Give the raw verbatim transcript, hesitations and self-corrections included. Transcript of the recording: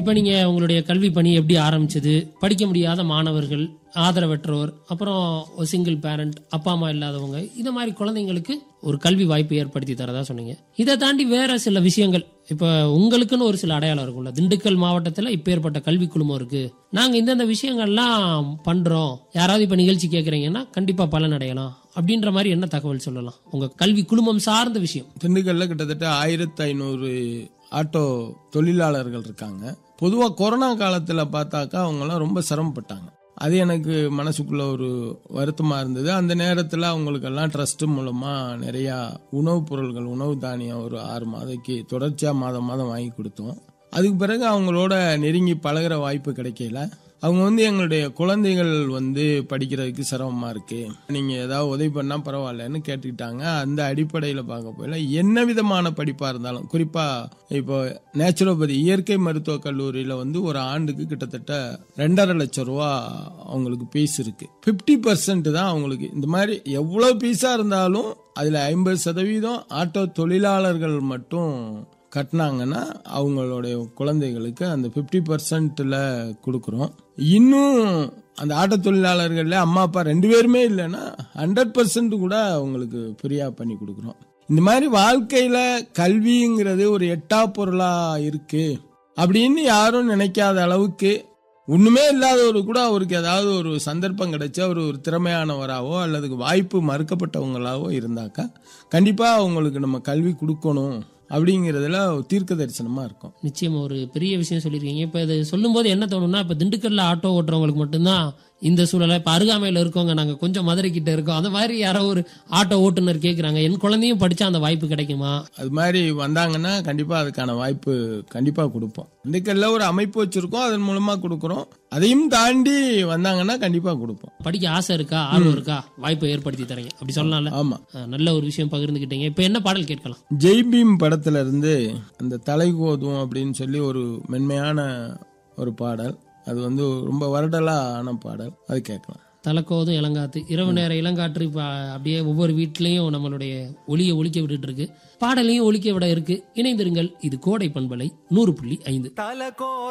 இப்ப நீங்க உங்களுடைய கல்வி பணி எப்படி ஆரம்பிச்சது, படிக்க முடியாத மாணவர்கள், ஆதரவற்றோர், அப்புறம் சிங்கிள் பேரண்ட், அப்பா அம்மா இல்லாதவங்க, இந்த மாதிரி குழந்தைங்களுக்கு ஒரு கல்வி வாய்ப்பு ஏற்படுத்தி தரதா சொன்னீங்க. இதை தாண்டி வேற சில விஷயங்கள், இப்ப உங்களுக்குன்னு ஒரு சில அடையாளம் இருக்கும்ல, திண்டுக்கல் மாவட்டத்துல இப்ப ஏற்பட்ட கல்வி குழுமம் இருக்கு, நாங்க இந்தந்த விஷயங்கள்லாம் பண்றோம், யாராவது இப்ப நிகழ்ச்சி கேட்கறீங்கன்னா கண்டிப்பா பலன் அடையலாம் அப்படின்ற மாதிரி என்ன தகவல் சொல்லலாம் உங்க கல்வி குழுமம் சார்ந்த விஷயம்? திண்டுக்கல்ல கிட்டத்தட்ட ஆயிரத்தி ஐநூறு ஆட்டோ தொழிலாளர்கள் இருக்காங்க. பொதுவா கொரோனா காலத்துல பார்த்தாக்கா அவங்க எல்லாம் ரொம்ப சிரமப்பட்டாங்க. அது எனக்கு மனசுக்குள்ள ஒரு வருத்தமா இருந்தது. அந்த நேரத்துல அவங்களுக்கெல்லாம் ட்ரஸ்ட் மூலமா நிறைய உணவுப் பொருட்கள், உணவு தானியம் ஒரு ஆறு மாதக்கு தொடர்ச்சியா மாதம் மாதம் வாங்கி கொடுத்தோம். அதுக்கு பிறகு அவங்களோட நெருங்கி பழகிற வாய்ப்பு கிடைக்கல. அவங்க வந்து எங்களுடைய குழந்தைகள் வந்து படிக்கிறதுக்கு சிரமமா இருக்கு, நீங்க ஏதாவது உதவி பண்ணா பரவாயில்லன்னு கேட்டுக்கிட்டாங்க. அந்த அடிப்படையில பார்க்க போயில என்ன விதமான படிப்பா இருந்தாலும், குறிப்பா இப்போ நேச்சுரோபதி இயற்கை மருத்துவ கல்லூரியில வந்து ஒரு ஆண்டுக்கு கிட்டத்தட்ட ரெண்டரை லட்சம் ரூபா அவங்களுக்கு பீஸ் இருக்கு. பிப்டி பர்சன்ட் தான் அவங்களுக்கு. இந்த மாதிரி எவ்வளவு பீஸா இருந்தாலும் அதுல ஐம்பது சதவீதம் ஆட்டோ தொழிலாளர்கள் மட்டும் கட்டினாங்கன்னா அவங்களுடைய குழந்தைகளுக்கு அந்த பிப்டி பர்சன்ட்ல கொடுக்குறோம். இன்னும் அந்த ஆட்ட தொழிலாளர்கள்ல அம்மா அப்பா ரெண்டு பேருமே இல்லைன்னா ஹண்ட்ரட் பர்சன்ட் கூட அவங்களுக்கு ஃப்ரீயா பண்ணி கொடுக்குறோம். இந்த மாதிரி வாழ்க்கையில கல்விங்கிறது ஒரு எட்டா பொருளா இருக்கு அப்படின்னு யாரும் நினைக்காத அளவுக்கு, ஒண்ணுமே இல்லாதவரு கூட அவருக்கு ஏதாவது ஒரு சந்தர்ப்பம் கிடைச்சா ஒரு ஒரு திறமையானவராவோ அல்லது வாய்ப்பு மறுக்கப்பட்டவங்களாவோ இருந்தாக்கா கண்டிப்பா அவங்களுக்கு நம்ம கல்வி கொடுக்கணும் அப்படிங்கறதுல தீர்க்க தரிசனமா இருக்கும். நிச்சயமா ஒரு பெரிய விஷயம் சொல்லிருக்கீங்க. இப்ப இது சொல்லும் போது என்ன தோணும்னா, இப்ப திண்டுக்கல்ல ஆட்டோ ஓட்டுறவங்களுக்கு மட்டும்தான் இந்த சூழலை, இப்ப அருகாமையில இருக்கவங்க, நாங்க கொஞ்சம் மதுரை கிட்ட இருக்கோம், அந்த மாதிரி யாரோ ஒரு ஆட்டோ ஓட்டுநர் கேக்குறாங்க, என் குழந்தையும் படிச்சா அந்த வாய்ப்பு கிடைக்குமா? அது மாதிரி வந்தாங்கன்னா கண்டிப்பா அதுக்கான வாய்ப்பு கண்டிப்பா கொடுப்போம். திண்டுக்கல்ல ஒரு அமைப்பு வச்சிருக்கோம், அதன் மூலமா கொடுக்கறோம். அதையும் தாண்டி வந்தாங்கன்னா கண்டிப்பா கொடுப்போம். படிக்க ஆசை இருக்கா, ஆர்வம் இருக்கா, வாய்ப்பை ஏற்படுத்தி தரீங்க அப்படி சொல்லலாம்ல. ஆமா, நல்ல ஒரு விஷயம் பகிர்ந்துக்கிட்டீங்க. இப்ப என்ன பாடல் கேட்கலாம்? ஜெய்பீம் படத்துல இருந்து அந்த தலைகோதும் அப்படின்னு சொல்லி ஒரு மென்மையான ஒரு பாடல், அது வந்து ரொம்ப வருடலா ஆன பாடல், அது கேட்கலாம். தலைக்கோதும் இளங்காத்து, இரவு நேர இளங்காற்று இப்ப அப்படியே ஒவ்வொரு வீட்லயும் நம்மளுடைய ஒளியை ஒலிக்க விட்டுட்டு இருக்கு, பாடலையும் ஒலிக்க விட இருக்கு. இணைந்திருங்கள், இது கோடை பண்பலை நூறு புள்ளி ஐந்து.